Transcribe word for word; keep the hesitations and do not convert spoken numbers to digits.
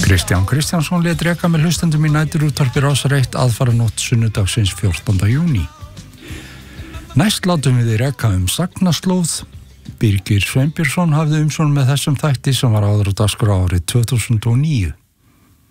Kristján Kristjánsson lét reka með hlustendum í næturútvarpi Rásar eitt aðfaranótt sunnudagsins fjórtánda júní. Næst látum við í reka um sagnaslóð. Birgir Sveinbjörnsson hafði umsjón með þessum þætti sem var áður á dagskrá árið tvö þúsund og níu.